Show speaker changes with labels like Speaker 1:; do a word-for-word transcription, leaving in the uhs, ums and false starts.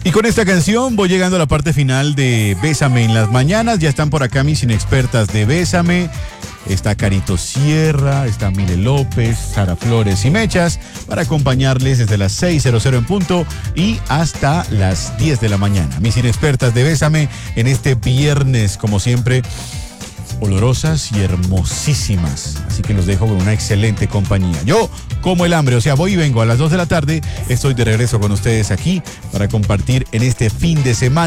Speaker 1: Y con esta canción voy llegando a la parte final de Bésame en las mañanas. Ya están por acá mis inexpertas de Bésame. Está Carito Sierra, está Mile López, Sara Flores y Mechas para acompañarles desde las seis en punto y hasta las diez de la mañana. Mis inexpertas de Bésame en este viernes, como siempre, olorosas y hermosísimas. Así que los dejo con una excelente compañía. Yo, como el hambre, o sea, voy y vengo a las dos de la tarde. Estoy de regreso con ustedes aquí para compartir en este fin de semana.